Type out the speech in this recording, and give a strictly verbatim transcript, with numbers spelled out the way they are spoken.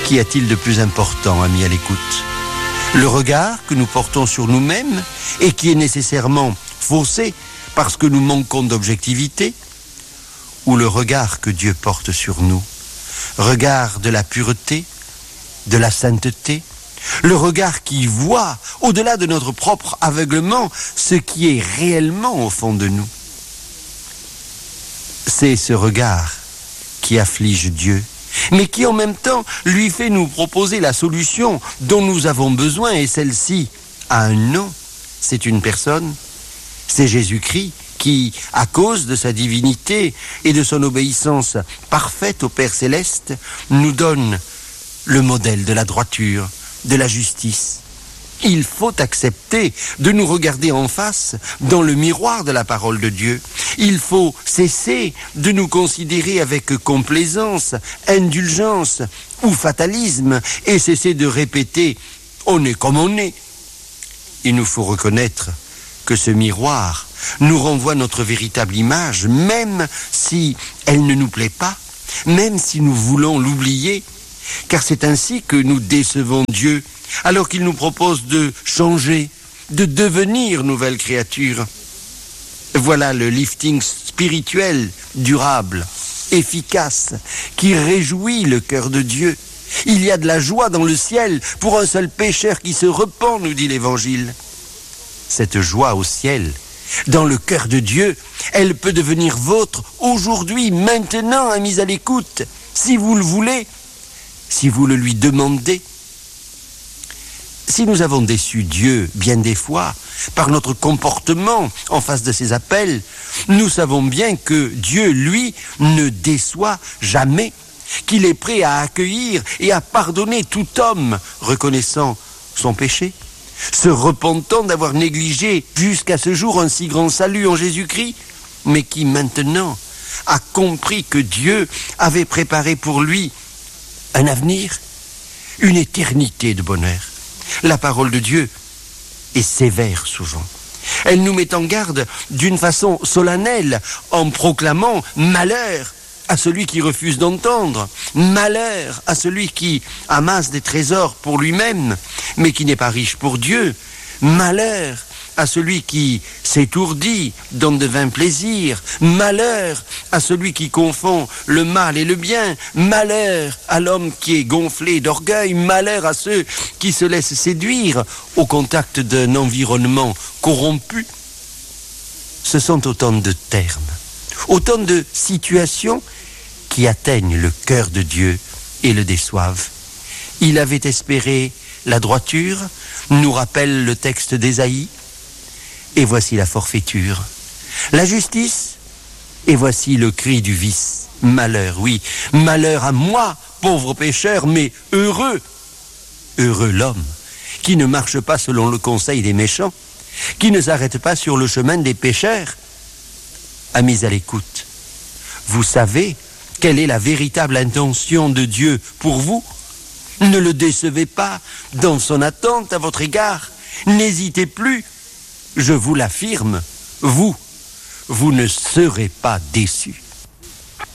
Qu'y a-t-il de plus important, amis à l'écoute? Le regard que nous portons sur nous-mêmes et qui est nécessairement faussé parce que nous manquons d'objectivité, ou le regard que Dieu porte sur nous, regard de la pureté, de la sainteté, le regard qui voit, au-delà de notre propre aveuglement, ce qui est réellement au fond de nous. C'est ce regard qui afflige Dieu, mais qui en même temps lui fait nous proposer la solution dont nous avons besoin, et celle-ci a un nom, c'est une personne, c'est Jésus-Christ qui, à cause de sa divinité et de son obéissance parfaite au Père Céleste, nous donne le modèle de la droiture, de la justice. Il faut accepter de nous regarder en face dans le miroir de la parole de Dieu. Il faut cesser de nous considérer avec complaisance, indulgence ou fatalisme et cesser de répéter « on est comme on est ». Il nous faut reconnaître que ce miroir nous renvoie notre véritable image, même si elle ne nous plaît pas, même si nous voulons l'oublier, car c'est ainsi que nous décevons Dieu, alors qu'il nous propose de changer, de devenir nouvelle créature. Voilà le lifting spirituel, durable, efficace, qui réjouit le cœur de Dieu. Il y a de la joie dans le ciel pour un seul pécheur qui se repent, nous dit l'Évangile. Cette joie au ciel, dans le cœur de Dieu, elle peut devenir vôtre aujourd'hui, maintenant, amis à l'écoute, si vous le voulez, si vous le lui demandez. Si nous avons déçu Dieu bien des fois par notre comportement en face de ses appels, nous savons bien que Dieu, lui, ne déçoit jamais, qu'il est prêt à accueillir et à pardonner tout homme reconnaissant son péché, se repentant d'avoir négligé jusqu'à ce jour un si grand salut en Jésus-Christ, mais qui maintenant a compris que Dieu avait préparé pour lui un avenir, une éternité de bonheur. La parole de Dieu est sévère souvent. Elle nous met en garde d'une façon solennelle en proclamant malheur à celui qui refuse d'entendre, malheur à celui qui amasse des trésors pour lui-même, mais qui n'est pas riche pour Dieu, malheur à celui qui s'étourdit dans de vains plaisirs, malheur à celui qui confond le mal et le bien, malheur à l'homme qui est gonflé d'orgueil, malheur à ceux qui se laissent séduire au contact d'un environnement corrompu. Ce sont autant de termes, autant de situations qui atteignent le cœur de Dieu et le déçoivent. Il avait espéré la droiture, nous rappelle le texte d'Ésaïe, et voici la forfaiture. La justice, et voici le cri du vice. Malheur, oui, malheur à moi, pauvre pécheur, mais heureux, heureux l'homme qui ne marche pas selon le conseil des méchants, qui ne s'arrête pas sur le chemin des pécheurs. Amis à l'écoute, vous savez quelle est la véritable intention de Dieu pour vous? Ne le décevez pas dans son attente à votre égard. N'hésitez plus. Je vous l'affirme, vous, vous ne serez pas déçus.